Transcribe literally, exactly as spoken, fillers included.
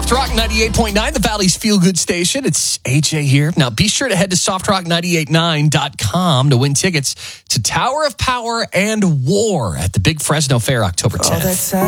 Soft Rock ninety-eight point nine, the Valley's feel-good station. It's A J here. Now, be sure to head to soft rock nine eight nine dot com to win tickets to Tower of Power and War at the Big Fresno Fair October tenth.